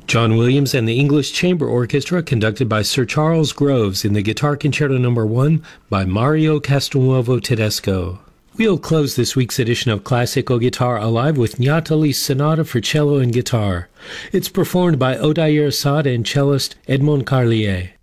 John Williams and the English Chamber Orchestra, conducted by Sir Charles Groves in the Guitar Concerto No. 1 by Mario Castelnuovo Tedesco. We'll close this week's edition of Classical Guitar Alive with Niatali's Sonata for Cello and Guitar. It's performed by Odair Assad and cellist Edmond Carlier.